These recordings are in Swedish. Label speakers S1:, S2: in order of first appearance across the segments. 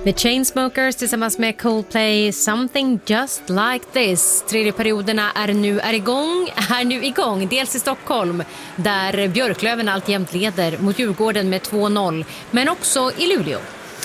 S1: The Chainsmokers tillsammans med Coldplay, Something Just Like This. Tredje perioderna är nu igång. Dels i Stockholm, där Björklöven alltjämt leder mot Djurgården med 2-0. Men också i Luleå.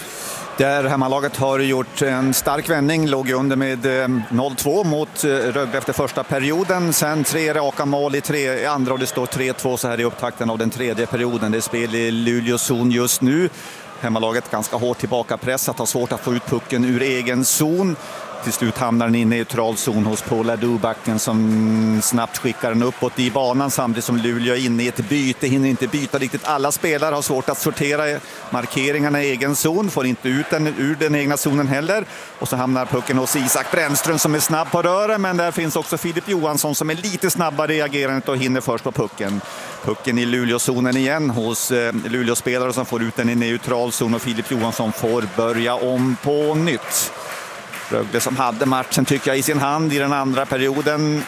S2: Där hemmalaget har gjort en stark vändning, låg under med 0-2 mot Rögle efter första perioden. Sen 3 raka mål i andra och det står 3-2 så här i upptakten av den tredje perioden. Det är spel i Luleås zon just nu. Hemmalaget ganska hårt tillbakapressat, har svårt att få ut pucken ur egen zon. Till slut hamnar den i neutral zon hos Paula Dubacken som snabbt skickar den uppåt i banan samtidigt som Luleå är inne i ett byte. Hinner inte byta riktigt alla spelare, har svårt att sortera markeringarna i egen zon, får inte ut den ur den egna zonen heller. Och så hamnar pucken hos Isak Brännström som är snabb på rören, men där finns också Filip Johansson som är lite snabbare i agerandet och hinner först på pucken. Pucken i Luleå-zonen igen hos Luleå-spelare som får ut den i neutral zon och Filip Johansson får börja om på nytt. Rögle som hade matchen tycker jag i sin hand i den andra perioden.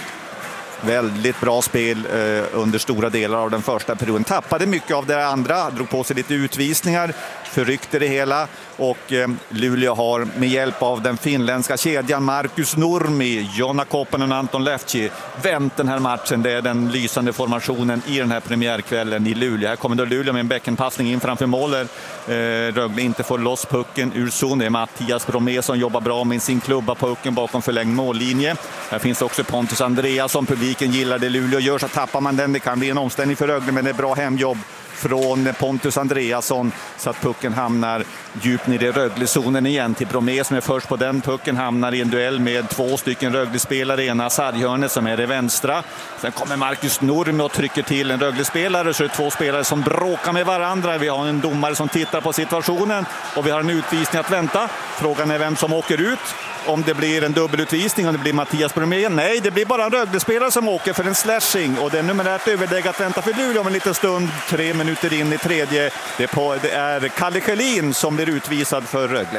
S2: Väldigt bra spel under stora delar av den första perioden. Tappade mycket av det andra, drog på sig lite utvisningar, förryckte det hela. Och Luleå har med hjälp av den finländska kedjan Markus Nurmi, Jonna Koppanen och Anton Lefci vänt den här matchen. Det är den lysande formationen i den här premiärkvällen i Luleå. Här kommer då Luleå med en bäckenpassning in framför målet. Rögle inte får loss pucken ur zon. Det är Mattias Bromé som jobbar bra med sin klubba pucken bakom förlängd mållinje. Här finns också Pontus Andreas som publiken gillar det Luleå gör, så tappar man den. Det kan bli en omställning för Rögle, men det är bra hemjobb från Pontus Andreasson så att pucken hamnar djupt ner i Rögle-zonen igen till Bromé som är först på den. Pucken hamnar i en duell med 2 stycken Rögle-spelare, ena Sarghörnet som är det vänstra. Sen kommer Markus Nurmi och trycker till en Rögle-spelare, så det är 2 spelare som bråkar med varandra. Vi har en domare som tittar på situationen och vi har en utvisning att vänta. Frågan är vem som åker ut. Om det blir en dubbelutvisning, om det blir Mattias Bromé. Nej, det blir bara en Rögle-spelare som åker för en slashing. Och det är numerärt överläge att vänta för Luleå om en liten stund. 3 minuter in i tredje. Det är Kalle Schelin som blir utvisad för Rögle.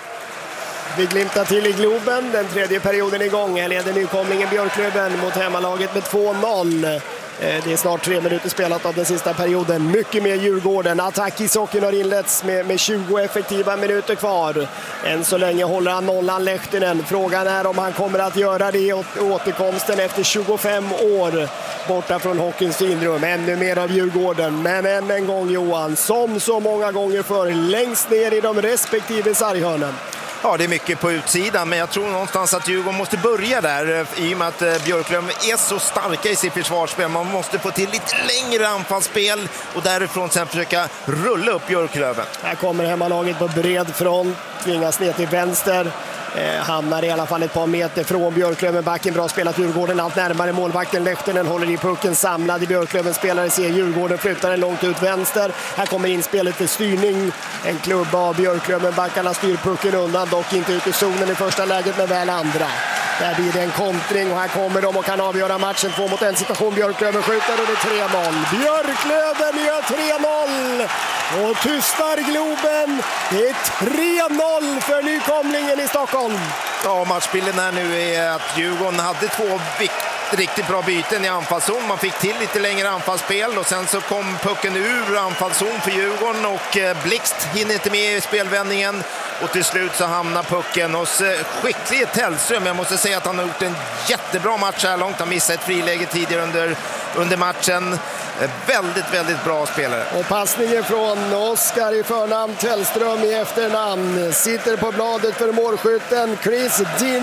S3: Vi glimtar till i Globen. Den tredje perioden igång. Här leder nykomlingen Björklöven mot hemmalaget med 2-0. Det är snart 3 minuter spelat av den sista perioden. Mycket mer Djurgården. Attackishockeyn har inletts med 20 effektiva minuter kvar. Än så länge håller han nollan Lehtinen. Frågan är om han kommer att göra det i återkomsten efter 25 år borta från hockeyns finrum. Ännu mer av Djurgården. Men än en gång Johan, som så många gånger förr, längst ner i de respektive sarghörnen.
S4: Ja, det är mycket på utsidan, men jag tror någonstans att Djurgården måste börja där i och med att Björklöven är så starka i sitt försvarsspel. Man måste få till lite längre anfallsspel och därifrån sen försöka rulla upp Björklöven.
S3: Här kommer hemmalaget på bred front, tvingas ner till vänster. Hamnar i alla fall ett par meter från Björklöven. Backen bra spelat Djurgården allt närmare målvakten. Lehtinen håller i pucken samlad i Björklöven. Spelare ser Djurgården, flyttar den långt ut vänster. Här kommer inspelet till styrning. En klubba av Björklöven. Backarna styr pucken undan, dock inte ut i zonen i första läget men väl andra. Där blir det en kontring och här kommer de och kan avgöra matchen. 2 mot 1 situation. Björklöven skjuter och det är 3-0. Björklöven gör 3-0 och tystar Globen. Det är 3-0 för nykomlingen i Stockholm.
S4: Ja, matchbilden här nu är att Djurgården hade 2 riktigt bra byten i anfallszon. Man fick till lite längre anfallsspel och sen så kom pucken ur anfallszon för Djurgården och Blixt hinner inte med i spelvändningen och till slut så hamnar pucken hos skicklige Tellström. Jag måste säga att han har gjort en jättebra match här långt. Han missade ett friläge tidigare under matchen. Väldigt, väldigt bra spelare.
S3: Och passningen från Oskar i förnamn, Tellström i efternamn. Sitter på bladet för målskytten Chris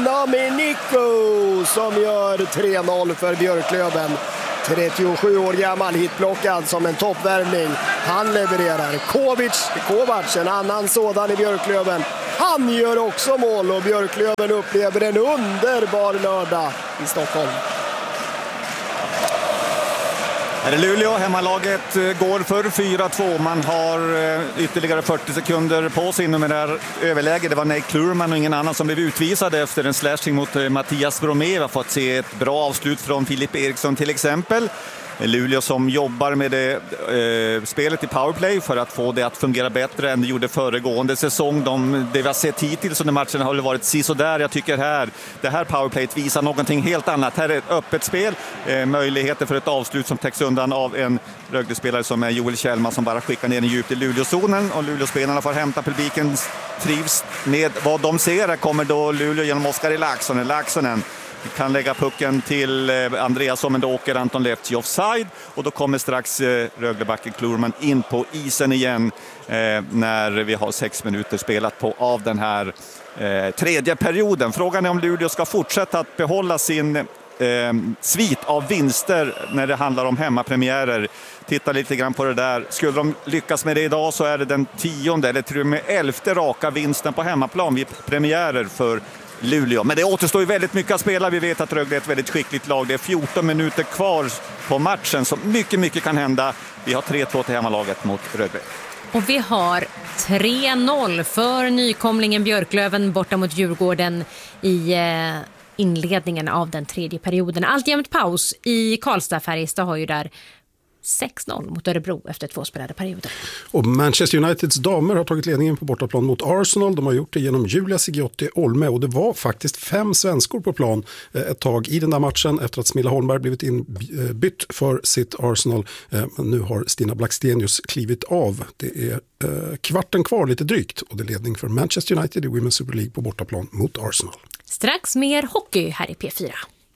S3: Dinaminico som gör 3-0 för Björklöven. 37 år gammal, hitplockad som en toppvärmning. Han levererar. Kovac, en annan sådan i Björklöven. Han gör också mål och Björklöven upplever en underbar lördag i Stockholm.
S2: Här är Luleå, hemmalaget går för 4-2. Man har ytterligare 40 sekunder på sig inom det här överläge. Det var Nate Klurman och ingen annan som blev utvisad efter en slashing mot Mattias Bromé. Vi har fått se ett bra avslut från Filip Eriksson till exempel. Luleå som jobbar med spelet i powerplay för att få det att fungera bättre än det gjorde föregående säsong. Det vi har sett hittills under matchen har varit sisådär. Jag tycker det här powerplayet visar någonting helt annat. Här är ett öppet spel, möjligheter för ett avslut som täcks undan av en Rögle-spelare som är Joel Kjellman som bara skickar ner den djupt i Luleå-zonen, och Luleå-spelarna får hämta. Publiken trivs med vad de ser. Här kommer då Luleå genom Oskari Laaksonen. Kan lägga pucken till Andreasson, men då åker Anton Lefty offside, och då kommer strax Röglebacken Klorman in på isen igen när vi har 6 minuter spelat på av den här tredje perioden. Frågan är om Luleå ska fortsätta att behålla sin svit av vinster när det handlar om hemmapremiärer. Titta lite grann på det där. Skulle de lyckas med det idag så är det den 10:e eller till och med 11:e raka vinsten på hemmaplan vid premiärer för Luleå. Men det återstår ju väldigt mycket att spela. Vi vet att Rögle är ett väldigt skickligt lag. Det är 14 minuter kvar på matchen, så mycket kan hända. Vi har 3-2 till hemmalaget mot Rögle.
S1: Och vi har 3-0 för nykomlingen Björklöven borta mot Djurgården i inledningen av den tredje perioden. Alltjämt paus i Karlstad. Färjestad har ju där 6-0 mot Örebro efter 2 spelade perioder.
S5: Och Manchester Uniteds damer har tagit ledningen på bortaplan mot Arsenal. De har gjort det genom Julia Sigiotti Olme, och det var faktiskt 5 svenskor på plan ett tag i den där matchen efter att Smilla Holmberg blivit inbytt för sitt Arsenal. Men nu har Stina Blackstenius klivit av. Det är kvarten kvar lite drygt, och det är ledning för Manchester United i Women's Super League på bortaplan mot Arsenal.
S1: Strax mer hockey här i P4.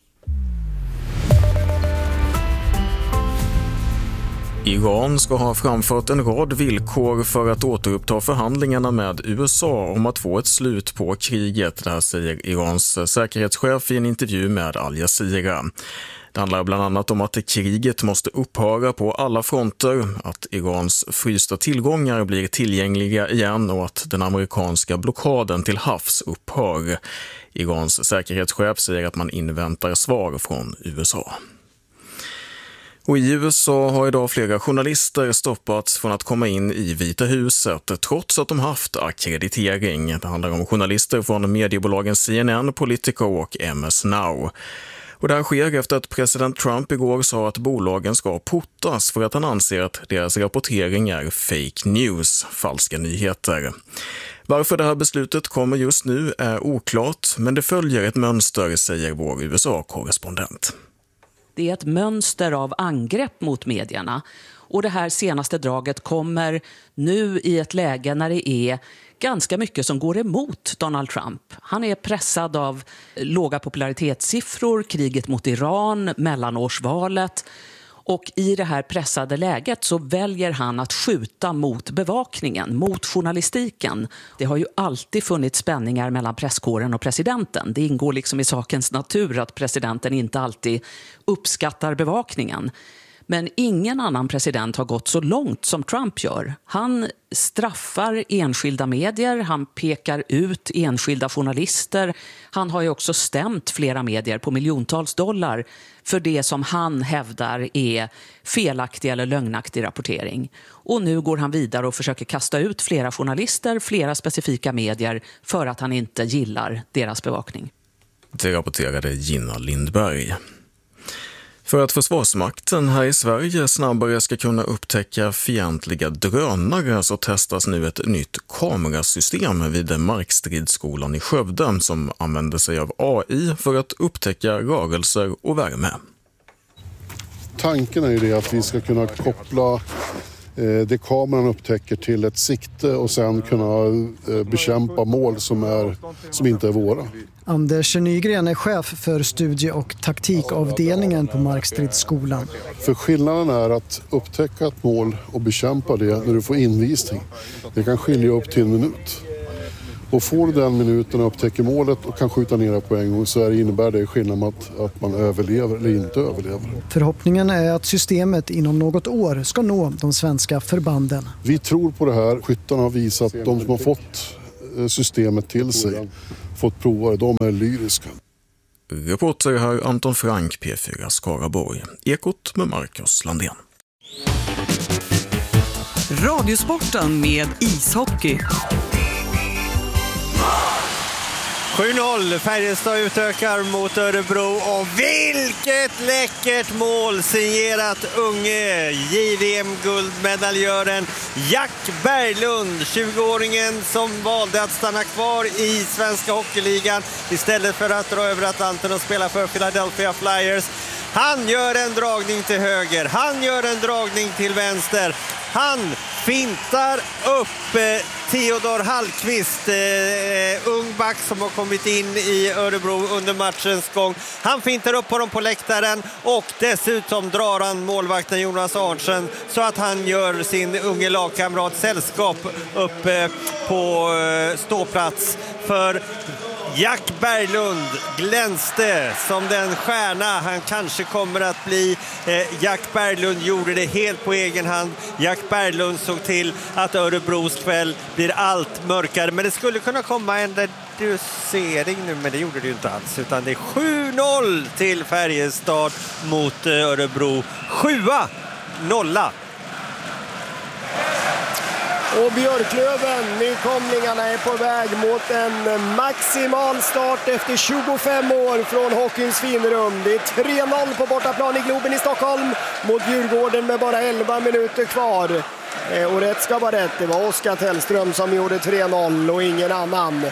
S6: Iran ska ha framfört en rad villkor för att återuppta förhandlingarna med USA om att få ett slut på kriget. Det här säger Irans säkerhetschef i en intervju med Al Jazeera. Det handlar bland annat om att kriget måste upphöra på alla fronter, att Irans frysta tillgångar blir tillgängliga igen och att den amerikanska blockaden till havs upphör. Irans säkerhetschef säger att man inväntar svar från USA. Och i USA har idag flera journalister stoppats från att komma in i Vita huset trots att de haft akkreditering. Det handlar om journalister från mediebolagen CNN, Politico och MS Now. Och det här sker efter att president Trump igår sa att bolagen ska portas för att han anser att deras rapportering är fake news, falska nyheter. Varför det här beslutet kommer just nu är oklart, men det följer ett mönster, säger vår USA-korrespondent.
S7: Det är ett mönster av angrepp mot medierna, och det här senaste draget kommer nu i ett läge när det är ganska mycket som går emot Donald Trump. Han är pressad av låga popularitetssiffror, kriget mot Iran, mellanårsvalet. Och i det här pressade läget så väljer han att skjuta mot bevakningen, mot journalistiken. Det har ju alltid funnits spänningar mellan presskåren och presidenten. Det ingår liksom i sakens natur att presidenten inte alltid uppskattar bevakningen. Men ingen annan president har gått så långt som Trump gör. Han straffar enskilda medier, han pekar ut enskilda journalister. Han har ju också stämt flera medier på miljontals dollar för det som han hävdar är felaktig eller lögnaktig rapportering. Och nu går han vidare och försöker kasta ut flera journalister, flera specifika medier för att han inte gillar deras bevakning.
S6: Det rapporterade Gina Lindberg. För att Försvarsmakten här i Sverige snabbare ska kunna upptäcka fientliga drönare så testas nu ett nytt kamerasystem vid Markstridsskolan i Skövde som använder sig av AI för att upptäcka rörelser och värme.
S8: Tanken är ju det att vi ska kunna koppla det kameran upptäcker till ett sikte och sen kunna bekämpa mål som inte är våra.
S9: Anders Nygren är chef för studie- och taktikavdelningen på Markstridsskolan.
S8: För skillnaden är att upptäcka ett mål och bekämpa det när du får invisning. Det kan skilja upp till en minut. Och får du den minuten och upptäcker målet och kan skjuta ner det på en gång så innebär det skillnad med att man överlever eller inte överlever.
S9: Förhoppningen är att systemet inom något år ska nå de svenska förbanden.
S8: Vi tror på det här. Skyttarna har visat att de som har fått systemet till sig, fått prova det, de är lyriska.
S6: Reporter här Anton Frank, P4 Skaraborg. Ekot med Marcus Landén.
S10: Radiosporten med ishockey. 7-0, Färjestad utökar mot Örebro och vilket läckert mål signerat unge JVM-guldmedaljören Jack Berglund, 20-åringen som valde att stanna kvar i Svenska Hockeyligan istället för att dra över Atlanten och spela för Philadelphia Flyers. Han gör en dragning till höger, han gör en dragning till vänster. Han fintar upp Theodor Hallqvist, ung back som har kommit in i Örebro under matchens gång. Han fintar upp honom på läktaren och dessutom drar han målvakten Jonas Arntzen så att han gör sin unge lagkamrat sällskap upp på ståplats. För Jack Berglund glänste som den stjärna han kanske kommer att bli. Jack Berglund gjorde det helt på egen hand. Jack Berglund såg till att Örebros kväll blir allt mörkare. Men det skulle kunna komma en reducering nu, men det gjorde det ju inte alls. Utan det är 7-0 till Färjestad mot Örebro. 7-0.
S3: Och Björklöven, nykomlingarna, är på väg mot en maximal start efter 25 år från hockeyns finrum. Det är 3-0 på bortaplan i Globen i Stockholm mot Djurgården med bara 11 minuter kvar. Och rätt ska vara rätt, det var Oskar Tellström som gjorde 3-0 och ingen annan.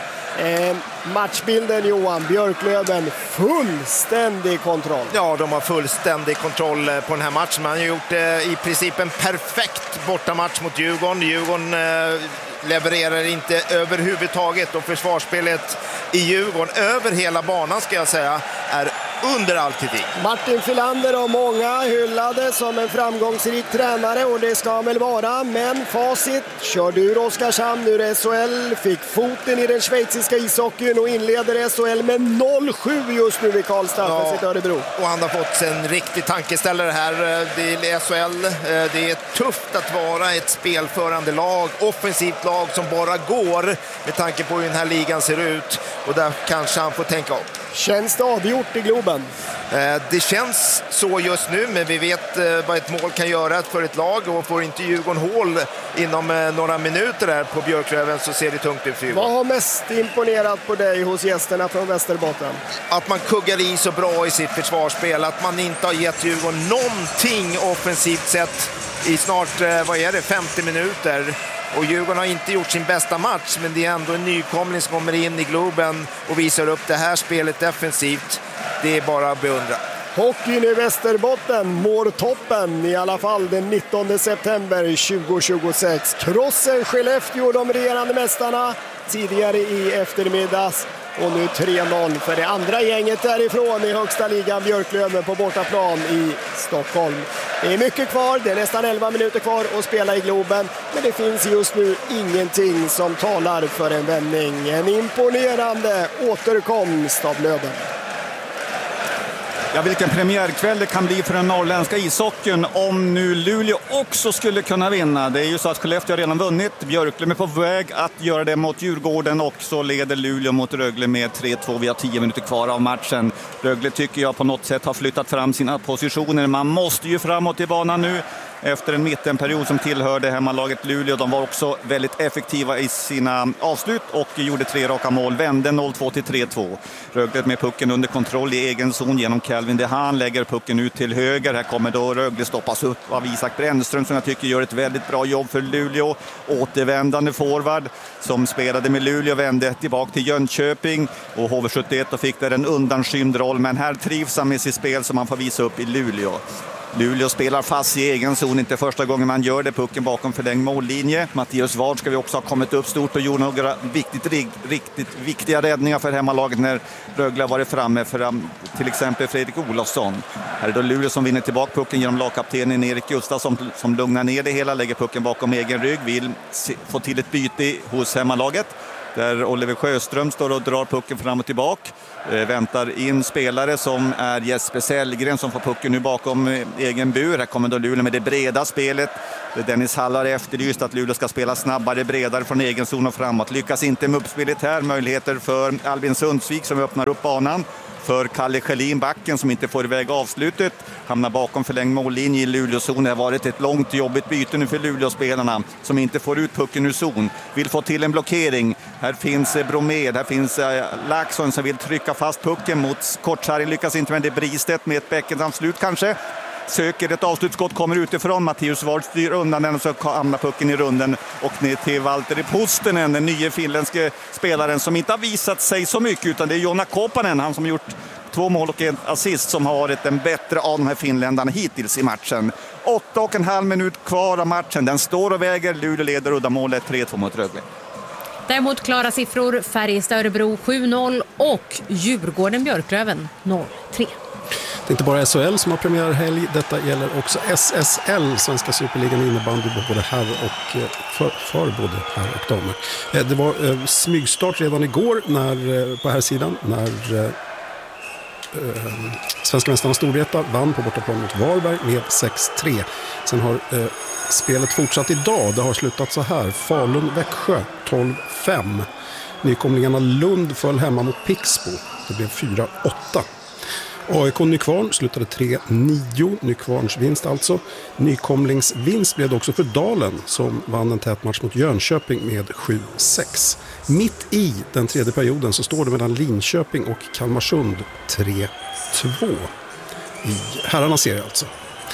S3: Matchbilden, Johan, Björklöven fullständig kontroll.
S4: Ja, de har fullständig kontroll på den här matchen. Man har gjort i princip en perfekt bortamatch mot Djurgården. Djurgården levererar inte överhuvudtaget och försvarsspelet i Djurgården över hela banan ska jag säga är under all kritik.
S3: Martin Filander och många hyllade som en framgångsrik tränare och det ska han väl vara, men facit körde ur Oskarshamn ur SHL, fick foten i den schweiziska ishockeyn och inleder SHL med 0-7 just nu i Karlstad för sitt Örebro.
S4: Och han har fått en riktig tankeställare här. Det är SHL, det är tufft att vara ett spelförande lag, offensivt lag som bara går med tanke på hur den här ligan ser ut och där kanske han får tänka upp.
S3: Känns det avgjort i Globen?
S4: Det känns så just nu, men vi vet vad ett mål kan göra för ett lag och får inte Djurgården hål inom några minuter där på Björklöven så ser det tungt ut för Djurgården.
S3: Vad har mest imponerat på dig hos gästerna från Västerbotten?
S4: Att man kuggar i så bra i sitt försvarsspel, att man inte har gett Djurgården någonting offensivt sett i snart, 50 minuter. Och Djurgården har inte gjort sin bästa match, men det är ändå en nykomling som kommer in i Globen och visar upp det här spelet defensivt. Det är bara att beundra.
S3: Hockeyn i Västerbotten mår toppen, i alla fall den 19 september 2026. Krossen Skellefteå, de regerande mästarna, tidigare i eftermiddags. Och nu 3-0 för det andra gänget därifrån i högsta ligan, Björklöven på bortaplan i Stockholm. Det är mycket kvar, det är nästan 11 minuter kvar att spela i Globen. Men det finns just nu ingenting som talar för en vändning. En imponerande återkomst av Löven.
S2: Ja, vilken premiärkväll det kan bli för den norrländska ishockeyn om nu Luleå också skulle kunna vinna. Det är ju så att Skellefteå har redan vunnit. Björklöven är på väg att göra det mot Djurgården och så leder Luleå mot Rögle med 3-2. Vi har 10 minuter kvar av matchen. Rögle tycker jag på något sätt har flyttat fram sina positioner. Man måste ju framåt i banan nu. Efter en mittenperiod som tillhörde hemmalaget Luleå. De var också väldigt effektiva i sina avslut och gjorde 3 raka mål. Vände 0-2 till 3-2. Rögle med pucken under kontroll i egen zon genom Calvin DeHaan. Lägger pucken ut till höger. Här kommer då Rögle stoppas upp av Isak Brännström som jag tycker gör ett väldigt bra jobb för Luleå. Återvändande forward som spelade med Luleå vände tillbaka till Jönköping och HV71 och fick där en undanskymd roll. Men här trivs han med sitt spel som man får visa upp i Luleå. Luleå spelar fast i egen zon, inte första gången man gör det, pucken bakom förlängd mållinje. Mattias Ward ska vi också ha kommit upp stort och gjort några riktigt viktiga räddningar för hemmalaget när Rögle har varit framme för till exempel Fredrik Olofsson. Här är då Luleå som vinner tillbaka pucken genom lagkaptenen Erik Gustafsson som lugnar ner det hela, lägger pucken bakom egen rygg, vill få till ett byte hos hemmalaget. Där Oliver Sjöström står och drar pucken fram och tillbaka. Väntar in spelare som är Jesper Sellgren som får pucken nu bakom egen bur. Här kommer då Luleå med det breda spelet. Dennis Hall har efterlyst att Luleå ska spela snabbare, bredare från egen zon och framåt. Lyckas inte med uppspelet här. Möjligheter för Albin Sundsvik som öppnar upp banan. för Kalle Schelin, backen som inte får iväg avslutet. Hamnar bakom förlängd mållinje i Luleå-zon. Det har varit ett långt jobbigt byte nu för Luleå-spelarna som inte får ut pucken ur zon. Vill få till en blockering. Här finns Bromed, här finns Laxson som vill trycka fast pucken mot Kortsarg. Lyckas inte med det. Bristedt med ett bäckensamslut kanske. Söker ett avslutskott, kommer utifrån. Mattias Ward styr undan den och så hamnar pucken i runden och ner till Valtteri Puustinen, den nya finländske spelaren som inte har visat sig så mycket, utan det är Jonna Kopanen, han som gjort 2 mål och en assist, som har varit den bättre av de här finländarna hittills i matchen. 8,5 minut kvar av matchen. Den står och väger. Luleå leder uddamålet 3-2 mot Rögle.
S1: Däremot klara siffror: Färjestad-Örebro 7-0 och Djurgården-Björklöven 0-3.
S5: Det är inte bara SHL som har premiärhelg, detta gäller också SSL, Svenska Superligan innebandy, både herr och för både herr och damer. Det var smygstart redan igår på här sidan när svenska mästarna Storvreta vann på bortaplan mot Varberg med 6-3. Sen har spelet fortsatt idag. Det har slutat så här: Falun-Växjö 12-5. Nykomlingarna Lund föll hemma mot Pixbo. Det blev 4-8. AIK Nykvarn slutade 3-9, Nykvarns vinst alltså. Nykomlingsvinst blev det också för Dalen som vann en tät match mot Jönköping med 7-6. Mitt i den tredje perioden så står det mellan Linköping och Kalmarsund 3-2 i herrarnas serie alltså.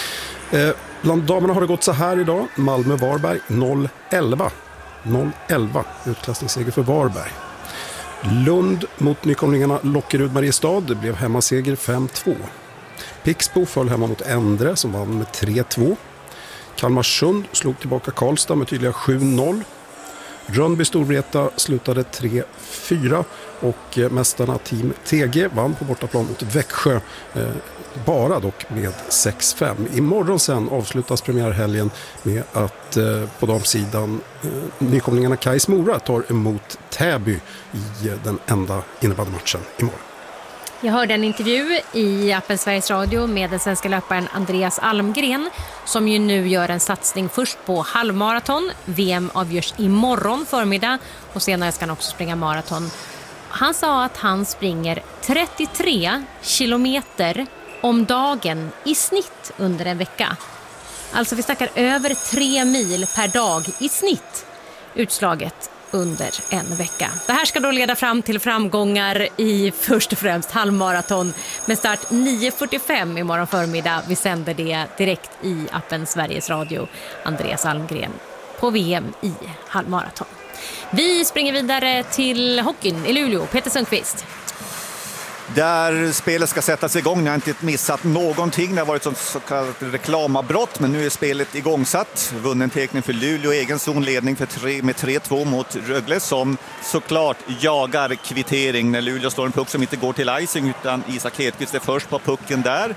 S5: Bland damerna har det gått så här idag: Malmö-Varberg 0-11, utklassningsseger för Varberg. Lund mot nykomlingarna Lockerud-Mariestad, det blev hemmaseger 5-2. Pixbo föll hemma mot Endre som vann med 3-2. Kalmarsund slog tillbaka Karlstad med tydliga 7-0. Rönnby-Storvreta slutade 3-4 och mästarna Team TG vann på bortaplan mot Växjö, bara dock med 6-5. Imorgon sen avslutas premiärhelgen med att på damsidan nykomlingarna Kais Mora tar emot Täby i den enda innebandymatchen imorgon.
S1: Jag hörde en intervju i appen Sveriges Radio med den svenska löparen Andreas Almgren, som ju nu gör en satsning först på halvmaraton. VM avgörs imorgon förmiddag och senare ska han också springa maraton. Han sa att han springer 33 kilometer om dagen i snitt under en vecka. Alltså vi snackar över 3 mil per dag i snitt, utslaget under en vecka. Det här ska då leda fram till framgångar i först och främst halvmaraton med start 9.45 imorgon förmiddag. Vi sänder det direkt i appen Sveriges Radio. Andreas Almgren på VM i halvmaraton. Vi springer vidare till hockeyn i Luleå. Peter Sundqvist.
S2: Där spelet ska sättas igång. Ni har inte missat någonting. Det har varit så kallat reklamavbrott, men nu är spelet igångsatt. Vunnen teckning för Luleå, egen zonledning med 3-2 mot Rögle, som såklart jagar kvittering när Luleå slår en puck som inte går till icing, utan Isak Hedqvist är först på pucken där.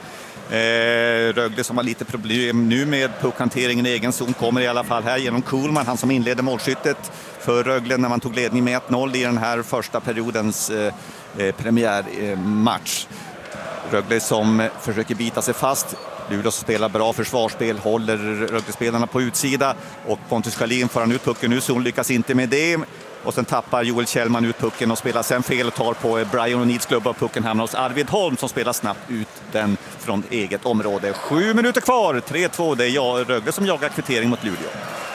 S2: Rögle som har lite problem nu med puckhanteringen i egen zon kommer i alla fall här genom Kuhlman, han som inledde målskyttet för Rögle när man tog ledning med 1-0 i den här första periodens premiärmatch. Rögle som försöker bita sig fast. Luleå spelar bra försvarsspel, håller Rögle-spelarna på utsida och Pontus Schelin får han ut pucken nu, så hon lyckas inte med det. Och sen tappar Joel Kjellman ut pucken och spelar sen fel och tar på Brian O'Neills klubb av pucken hamnar hos Arvid Holm som spelar snabbt ut den från eget område. 7 minuter kvar, 3-2, det är Rögle som jagar kvittering mot Luleå.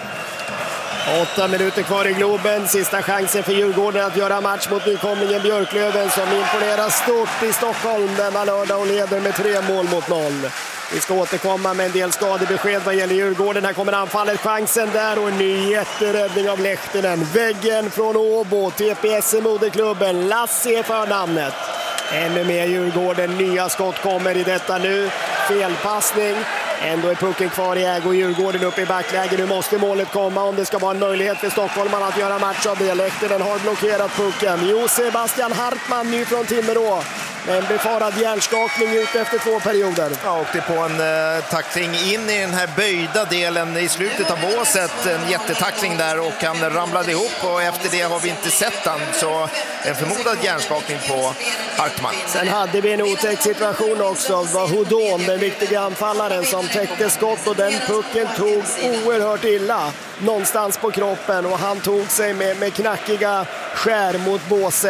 S3: 8 minuter kvar i Globen. Sista chansen för Djurgården att göra match mot nykomlingen Björklöven som imponerar stort i Stockholm denna lördag och leder med 3 mål mot 0. Vi ska återkomma med en del skadebesked vad gäller Djurgården. Här kommer anfallet, chansen där och en ny jätteräddning av Lehtinen. Väggen från Åbo, TPS moderklubben, Lassie för namnet. Ännu mer Djurgården, nya skott kommer i detta nu. Felpassning. Ändå är pucken kvar i ägo. Djurgården upp i backläge. Nu måste målet komma om det ska vara en möjlighet för stockholmarna att göra match av det. Lehtinen har blockerat pucken. Jo, Sebastian Hartman ny från Timrå. En befarad hjärnskakning ut efter 2 perioder.
S4: Ja, åkte på en tackling in i den här böjda delen i slutet av båset. En jättetackling där och han ramlade ihop och efter det har vi inte sett han. Så en förmodad hjärnskakning på Hartman.
S3: Sen hade vi en otäck situation också. Det var Houdon, den viktiga anfallaren, som täckte skott och den pucken tog oerhört illa någonstans på kroppen och han tog sig med knackiga skär mot båset.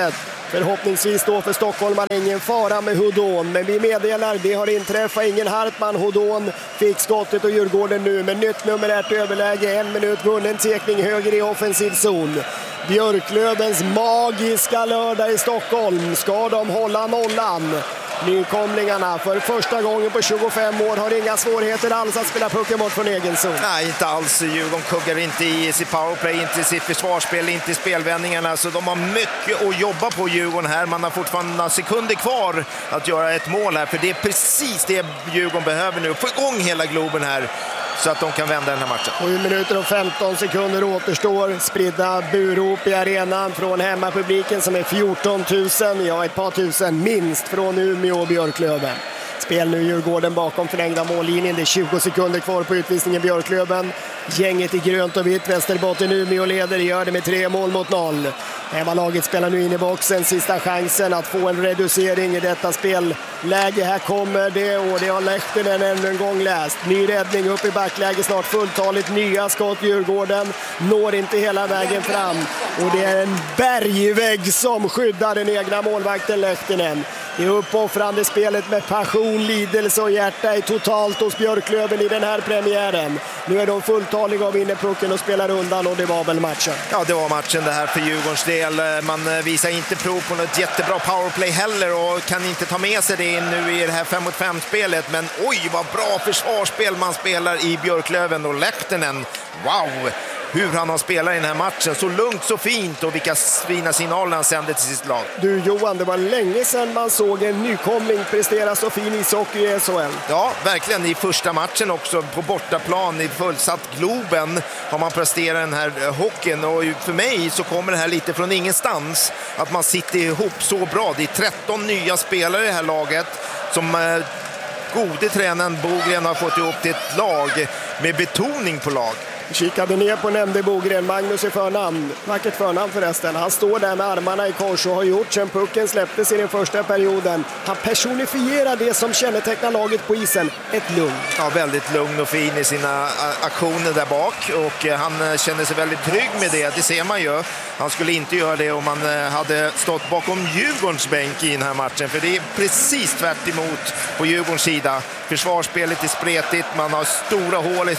S3: Förhoppningsvis då för stockholmare ingen fara med Hodon, men vi meddelar det har inträffat ingen Hartman. Hodon fick skottet och Djurgården nu med nytt numerärt överläge, 1 minut vunnen, tekning höger i offensiv zon. Björklövens magiska lördag i Stockholm, ska de hålla nollan? Nykomlingarna för första gången på 25 år har inga svårigheter alls att spela pucken mot från egen zon.
S4: Nej, inte alls. Djurgården kuggar inte i sitt powerplay, inte i sitt försvarsspel, inte i spelvändningarna. Så de har mycket att jobba på, Djurgården här. Man har fortfarande några sekunder kvar att göra ett mål här. För det är precis det Djurgården behöver nu. Få igång hela Globen här så att de kan vända den här matchen.
S3: 7 minuter och 15 sekunder återstår. Spridda burop i arenan från hemmapubliken som är 14 000. Ja, ett par tusen minst från Umeå och Björklöven. Spel nu Djurgården bakom förlängda mållinjen. Det är 20 sekunder kvar på utvisningen Björklöven. Gänget i grönt och vitt, Västerbotten Umeå leder, gör det med 3-0. Hemmalaget spelar nu in i boxen, sista chansen att få en reducering i detta spelläge. Här kommer det, och det har Lehtinen ännu en gång läst. Ny räddning upp i backläge, snart fulltaligt, nya skott. Djurgården når inte hela vägen fram, och det är en bergvägg som skyddar den egna målvakten Lehtinen. Det är uppoffrande spelet med passion, lidelse och hjärta är totalt hos Björklöven i den här premiären. Nu är de fulltaliga av innepucken och spelar undan, och det var väl matchen.
S4: Ja, det var matchen det här för Djurgårdens del. Man visar inte prov på något jättebra powerplay heller och kan inte ta med sig det nu i det här 5-mot-5-spelet. Men oj, vad bra försvarsspel man spelar i Björklöven, och Lehtinen, wow! Hur han har spelat i den här matchen. Så lugnt, så fint, och vilka fina signaler han sände till sitt lag.
S3: Du Johan, det var länge sedan man såg en nykomling prestera så fin ishockey i SHL.
S4: Ja, verkligen. I första matchen också på bortaplan i fullsatt Globen har man presterat den här hockeyn. Och för mig så kommer det här lite från ingenstans. Att man sitter ihop så bra. Det är 13 nya spelare i det här laget som gode tränaren Bogren har fått ihop till ett lag med betoning på lag.
S3: Kikade ner på nämnde Bogren, Magnus i förnamn, vackert förnamn förresten. Han står där med armarna i kors och har gjort sen pucken släpptes i den första perioden. Han personifierar det som kännetecknar laget på isen, ett lugn.
S4: Ja, väldigt lugn och fin i sina aktioner där bak, och han känner sig väldigt trygg med det ser man ju. Han skulle inte göra det om han hade stått bakom Djurgårdens bänk i den här matchen, för det är precis tvärt emot på Djurgårdens sida. Försvarsspelet är spretigt, man har stora hål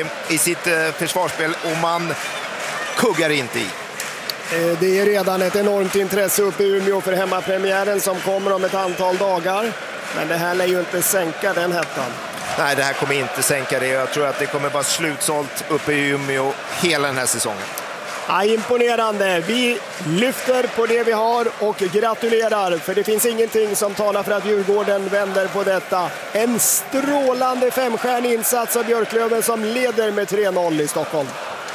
S4: i sitt försvarsspel, och man kuggar inte i.
S3: Det är redan ett enormt intresse uppe i Umeå för hemmapremiären som kommer om ett antal dagar. Men det här lär ju inte sänka den hettan.
S4: Nej, det här kommer inte sänka det. Jag tror att det kommer vara slutsålt uppe i Umeå hela den här säsongen.
S3: Ja, imponerande. Vi lyfter på det vi har och gratulerar, för det finns ingenting som talar för att Djurgården vänder på detta. En strålande 5-stjärnig insats av Björklöven som leder med 3-0 i Stockholm.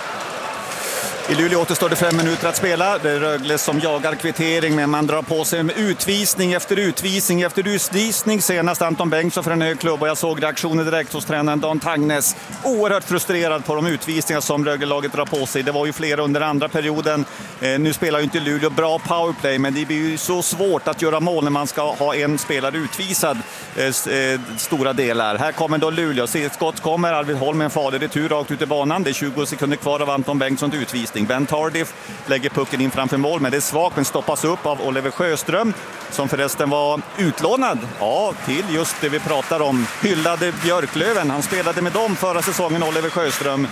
S2: I Luleå återstår det 5 minuter att spela. Det är Rögle som jagar kvittering, men man drar på sig med utvisning efter utvisning. Senast Anton Bengtsson för en hög klubb, och jag såg reaktioner direkt hos tränaren Dan Tagnes. Oerhört frustrerad på de utvisningar som Rögle-laget drar på sig. Det var ju flera under andra perioden. Nu spelar ju inte Luleå bra powerplay, men det blir ju så svårt att göra mål när man ska ha en spelare utvisad stora delar. Här kommer då Luleå. Skott kommer, Arvid Holm med en farlig retur rakt ut i banan. Det är 20 sekunder kvar av Anton Bengtssons utvisning. Ben Tardif lägger pucken in framför mål, men det är svagt, men stoppas upp av Oliver Sjöström, som förresten var utlånad till just det vi pratar om, hyllade Björklöven. Han spelade med dem förra säsongen, Oliver Sjöström,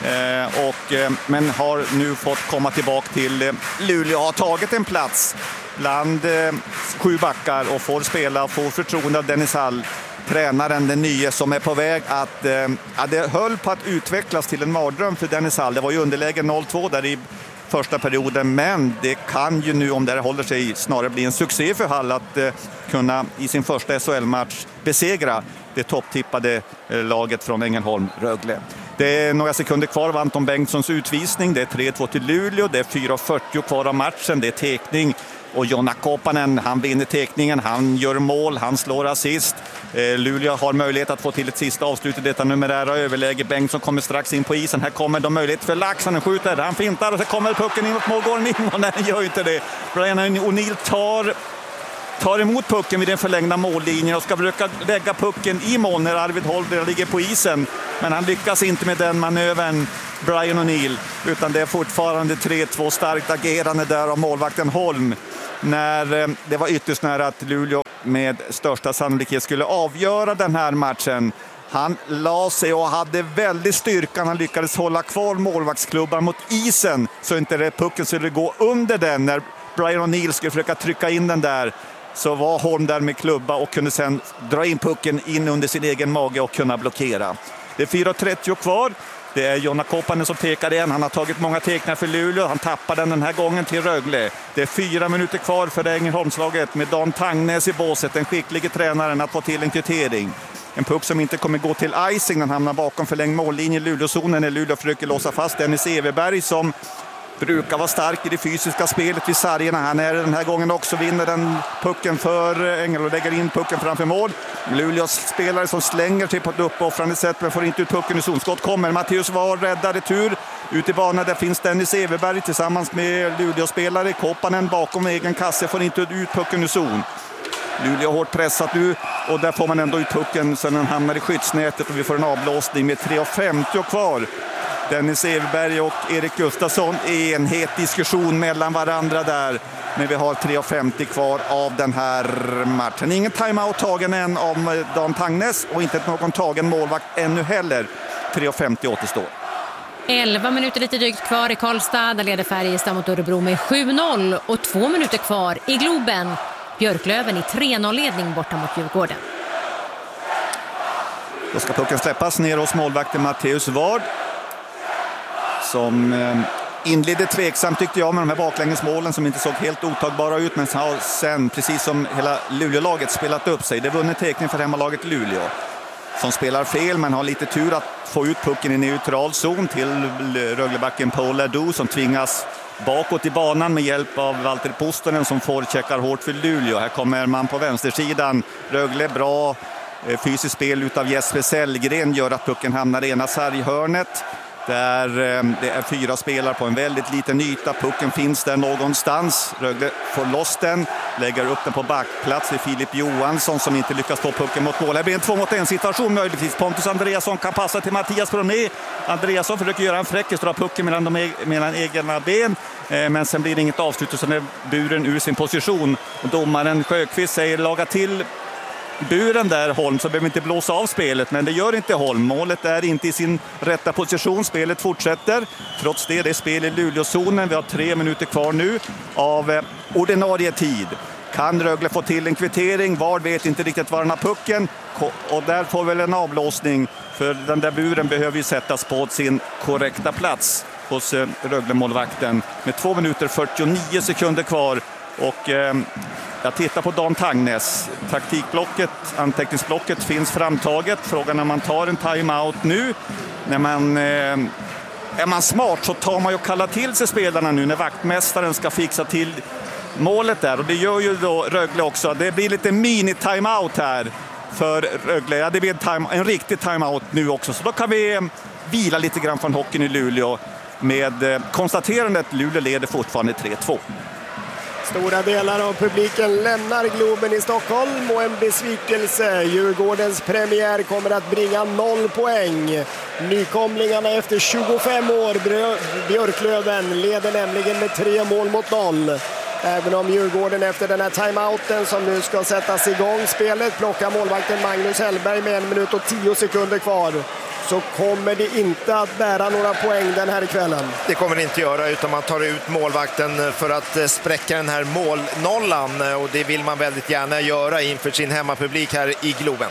S2: men har nu fått komma tillbaka till Luleå, har tagit en plats bland 7 backar och får förtroende av Dennis Hall, tränaren, den nya, som är på väg att det höll på att utvecklas till en mardröm för Dennis Hall. Det var ju underläge 0-2 där i första perioden, men det kan ju nu, om det håller sig, snarare bli en succé för Hall att kunna i sin första SHL-match besegra det topptippade laget från Ängelholm, Rögle. Det är några sekunder kvar av Anton Bengtssons utvisning. Det är 3-2 till Luleå. Det är 4:40 kvar av matchen. Det är tekning. Och Jonna Kopanen, han vinner tekningen, han gör mål, han slår assist. Luleå har möjlighet att få till ett sista avslut i detta numerära överläge. Bengtsson kommer strax in på isen. Här kommer de möjlighet för Laxson, skjuter, han fintar och så kommer pucken in mot målgården in. Och nej, gör ju inte det. Brian O'Neill tar emot pucken vid den förlängda mållinjen och ska försöka lägga pucken i mål när Arvid Holm ligger på isen. Men han lyckas inte med den manövern, Brian O'Neill, utan det är fortfarande 3-2 starkt agerande där av målvakten Holm, när det var ytterst nära att Luleå med största sannolikhet skulle avgöra den här matchen. Han la sig och hade väldigt styrkan. Han lyckades hålla kvar målvaktsklubban mot isen så inte det pucken skulle gå under den. När Brian O'Neill skulle försöka trycka in den där, så var Holm där med klubba och kunde sedan dra in pucken in under sin egen mage och kunna blockera. Det är 4:30 kvar. Det är Jonna Koppanen som tekar igen. Han har tagit många tekningar för Luleå. Han tappar den här gången till Rögle. Det är 4 minuter kvar för Ängelholmslaget med Dan Tangnes i båset. Den skicklige tränaren att få till en kvittering. En puck som inte kommer gå till icing. Den hamnar bakom förlängd mållinje i Luleåzonen när Luleå försöker låsa fast Dennis Everberg, som brukar vara stark i det fysiska spelet vid sargerna. Han är den här gången också, vinner den pucken för Engel och lägger in pucken framför mål. Luleås spelare som slänger sig på ett uppoffrande sätt men får inte ut pucken i zonskott. Kommer Mattias Var, räddar retur ut i banan. Där finns Dennis Everberg tillsammans med Luleå-spelare. Koppanen bakom egen kasse får inte ut pucken i zon. Luleå hårt pressat nu och där får man ändå ut pucken så den hamnar i skyddsnätet och vi får en avblåsning med 3:50 kvar. Dennis Everberg och Erik Gustafsson i en het diskussion mellan varandra där. Men vi har 3:50 kvar av den här matchen. Ingen timeout tagen än av Dan Tangnes och inte någon tagen målvakt ännu heller. 3:50 återstår.
S1: 11 minuter lite drygt kvar i Karlstad. Där leder Färjestad mot Örebro med 7-0 och 2 minuter kvar i Globen. Björklöven i 3-0-ledning borta mot Djurgården.
S2: Då ska pucken släppas ner hos målvakten Mattias Ward, som inledde tveksamt tyckte jag med de här baklängesmålen som inte såg helt otagbara ut, men har sen, precis som hela Luleå-laget, spelat upp sig. Det är vunnit teckning för hemmalaget Luleå, som spelar fel men har lite tur att få ut pucken i neutral zon till Röglebacken Paul Ladou, som tvingas bakåt i banan med hjälp av Walter Pustonen som checkar hårt för Luleå. Här kommer man på vänstersidan. Rögle, bra fysiskt spel utav Jesper Sellgren gör att pucken hamnar i ena sarghörnet. Där det är 4 spelare på en väldigt liten yta. Pucken finns där någonstans. Rögle får loss den, lägger upp den på backplats till Filip Johansson som inte lyckas få pucken mot mål. Det blir en 2-mot-1 situation möjligtvis. Pontus Andreasson kan passa till Mattias Broné. Andreasson försöker göra en fräckis, dra pucken mellan egna ben. Men sen blir det inget avslut och sen är buren ur sin position. Och domaren Sjöqvist säger laga till buren där Holm, så behöver inte blåsa av spelet, men det gör inte Holm. Målet är inte i sin rätta position. Spelet fortsätter. Trots det är spel i Luleåzonen. Vi har 3 minuter kvar nu av ordinarie tid. Kan Rögle få till en kvittering? Var vet inte riktigt var den har pucken. Och där får väl en avblåsning, för den där buren behöver ju sättas på sin korrekta plats hos Rögle-målvakten. Med 2 minuter 49 sekunder kvar. Och jag tittar på Dan Tangnes. Taktikblocket, anteckningsblocket finns framtaget. Frågan när man tar en timeout nu. När man är man smart så tar man ju och kallar till sig spelarna nu när vaktmästaren ska fixa till målet där. Och det gör ju då Rögle också. Det blir lite mini-timeout här för Rögle. Ja, det blir en riktig timeout nu också. Så då kan vi vila lite grann från hockeyn i Luleå med konstaterandet att Luleå leder fortfarande 3-2.
S3: Stora delar av publiken lämnar Globen i Stockholm och en besvikelse. Djurgårdens premiär kommer att bringa 0 poäng. Nykomlingarna efter 25 år, Björklöven, leder nämligen med 3 mål mot 0. Även om Djurgården efter den här timeouten som nu ska sättas igång spelet plockar målvakten Magnus Hellberg med 1 minut och 10 sekunder kvar, så kommer det inte att bära några poäng den här kvällen.
S4: Det kommer det inte göra, utan man tar ut målvakten för att spräcka den här målnollan, och det vill man väldigt gärna göra inför sin hemmapublik här i Globen.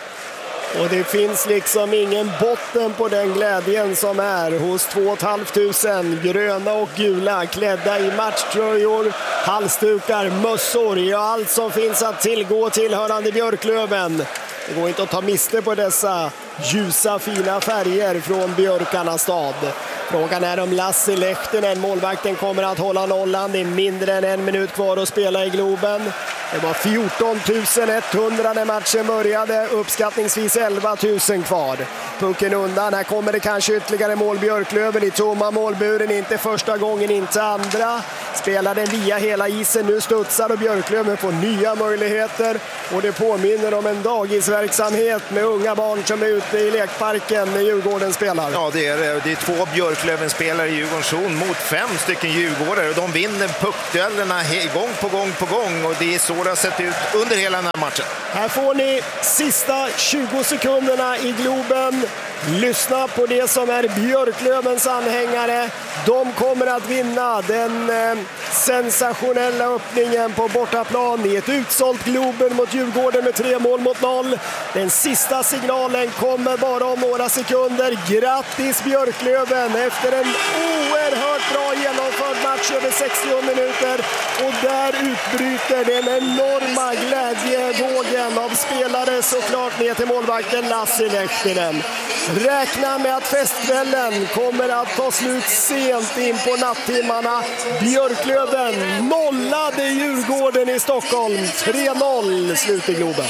S3: Och det finns liksom ingen botten på den glädjen som är hos 2 500 gröna och gula, klädda i matchtröjor, halsdukar, mössor, ja, allt som finns att tillgå tillhörande Björklöven. Det går inte att ta miste på dessa ljusa fina färger från Björkarnas stad. Frågan är om Lasse Lehtinen, målvakten, kommer att hålla nollan. Det är mindre än 1 minut kvar att spela i Globen. Det var 14 100 när matchen började, uppskattningsvis 11 000 kvar. Pucken undan, här kommer det kanske ytterligare mål. Björklöven i tomma målburen, inte första gången, inte andra. Spelar den via hela isen. Nu studsar och Björklöven får nya möjligheter. Och det påminner om en dagisverksamhet med unga barn som är ute i lekparken när Djurgården spelar.
S4: Ja, det är 2 Björklöven-spelare i Djurgårdens zon mot 5 stycken djurgårdare. Och de vinner puckduellerna gång på gång. Och det är så det har sett ut under hela den här matchen.
S3: Här får ni sista 20 sekunderna i Globen. Lyssna på det som är Björklövens anhängare. De kommer att vinna den sensationella öppningen på bortaplan i ett utsålt Globen mot Djurgården med 3-0. Den sista signalen kommer bara om några sekunder. Grattis Björklöven efter en oerhört bra genomförd match över 60 minuter. Och där utbryter den enorma glädjevågen av spelare såklart ner till målvakten Lassi Lehtinen. Räkna med att festkvällen kommer att ta slut sent in på nattimmarna. Björklöven nollade Djurgården i Stockholm. 3-0 slut i Globen.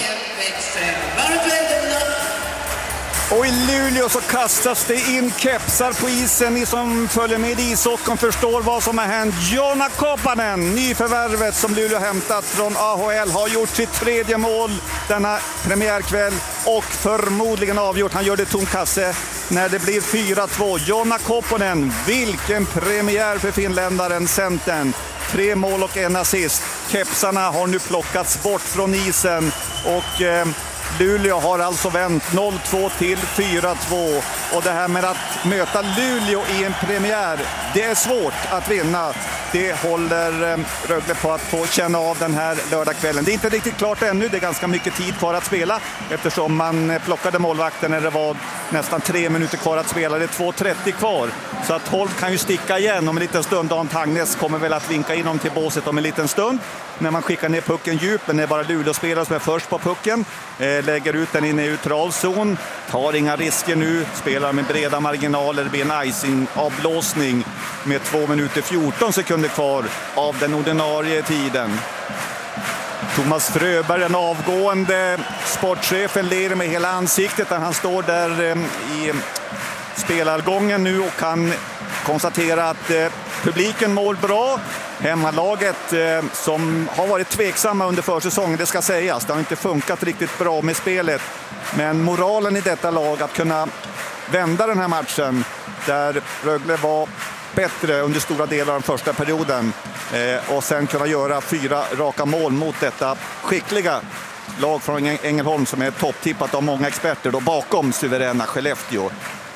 S2: Och i Luleå så kastas det in kepsar på isen. Ni som följer med i ishockeyn förstår vad som har hänt. Joona Koppanen, nyförvärvet som Luleå hämtat från AHL, har gjort sitt 3:e mål denna premiärkväll och förmodligen avgjort. Han gör det tom kasse när det blir 4-2. Joona Koppanen, vilken premiär för finländaren, centern. 3 mål och 1 assist. Kepsarna har nu plockats bort från isen och Luleå har alltså vänt 0-2 till 4-2. Och det här med att möta Luleå i en premiär, det är svårt att vinna. Det håller Rögle på att få känna av den här lördagskvällen. Det är inte riktigt klart ännu, det är ganska mycket tid kvar att spela eftersom man plockade målvakten när det var nästan 3 minuter kvar att spela. Det är 2:30 kvar. Så att Holt kan ju sticka igen om en liten stund. Dan Tangnes kommer väl att vinka in dem till båset om en liten stund. När man skickar ner pucken djup, men det är bara Luleå-spelare som är först på pucken. Lägger ut den i neutral zon. Tar inga risker nu. Spelar med breda marginaler. Det blir en icing-avblåsning med 2 minuter 14 sekunder kvar av den ordinarie tiden. Thomas Fröberg, den avgående sportchefen, ler med hela ansiktet när han står där i spelargången nu och kan konstatera att publiken mår bra. Hemmalaget som har varit tveksamma under försäsongen, det ska sägas. Det har inte funkat riktigt bra med spelet. Men moralen i detta lag att kunna vända den här matchen där Rögle var bättre under stora delar av den första perioden och sen kunna göra 4 raka mål mot detta skickliga lag från Ängelholm som är topptippat av många experter då bakom suveräna Skellefteå.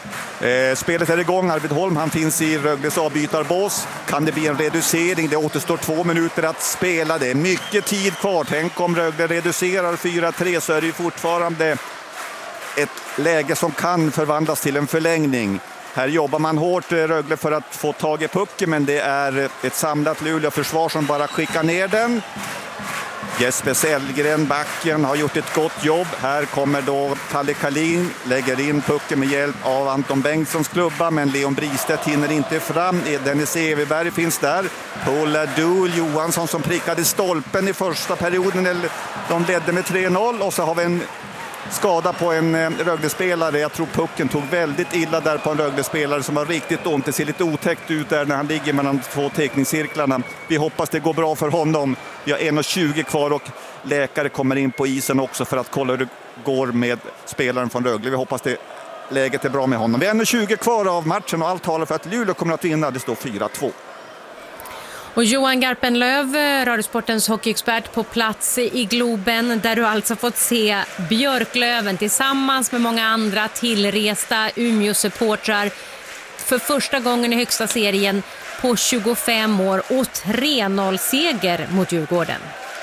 S2: Spelet är igång. Arvid Holm, han finns i Rögles avbytarbås. Kan det bli en reducering? Det återstår 2 minuter att spela. Det är mycket tid kvar. Tänk om Rögle reducerar 4-3 så är det ju fortfarande ett läge som kan förvandlas till en förlängning. Här jobbar man hårt Rögle för att få tag i pucken, men det är ett samlat Luleå-försvar som bara skickar ner den. Jesper Sellgren, backen, har gjort ett gott jobb. Här kommer då Kalle Kalin, lägger in pucken med hjälp av Anton Bengtssons klubba, men Leon Bristedt hinner inte fram. Dennis Everberg finns där. Paul Duhl Johansson som prickade stolpen i första perioden. De ledde med 3-0 och så har vi en skada på en Rögle-spelare. Jag tror pucken tog väldigt illa där på en Rögle-spelare som var riktigt ont. Det ser lite otäckt ut där när han ligger mellan 2 teckningscirklarna. Vi hoppas det går bra för honom. Vi har 1:20 kvar och läkare kommer in på isen också för att kolla hur det går med spelaren från Rögle. Vi hoppas det läget är bra med honom. Vi har 1:20 kvar av matchen och allt talar för att Luleå kommer att vinna. Det står 4-2.
S1: Och Johan Garpenlöv, Radiosportens hockeyexpert på plats i Globen, där du alltså fått se Björklöven tillsammans med många andra tillresta Umeå-supportrar för första gången i högsta serien på 25 år och 3-0-seger mot Djurgården.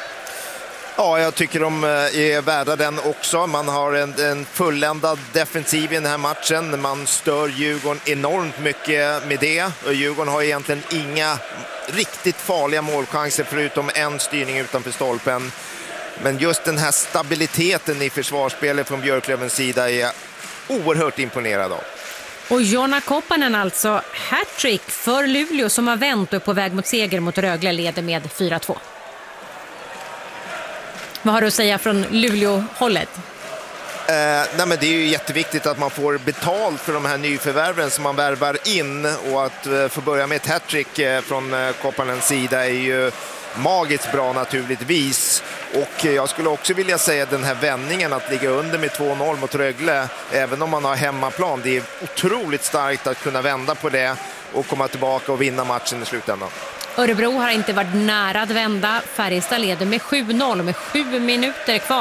S4: Ja, jag tycker de är värda den också. Man har en fulländad defensiv i den här matchen. Man stör Djurgården enormt mycket med det. Och Djurgården har egentligen inga riktigt farliga målchanser förutom en styrning utanför stolpen. Men just den här stabiliteten i försvarsspelet från Björklövens sida är jag oerhört imponerad av.
S1: Och Joona Koppanen alltså hattrick för Luleå som har vänt och på väg mot seger mot Rögle, leder med 4-2. Vad har du att säga från Luleå-hållet?
S4: Nej, men det är ju jätteviktigt att man får betalt för de här nyförvärven som man värvar in, och att få börja med ett hattrick från Kopparnens sida är ju magiskt bra naturligtvis. Och jag skulle också vilja säga den här vändningen att ligga under med 2-0 mot Rögle, även om man har hemmaplan, det är otroligt starkt att kunna vända på det och komma tillbaka och vinna matchen i slutändan.
S1: Örebro har inte varit nära att vända. Färjestad leder med 7-0 med 7 minuter kvar.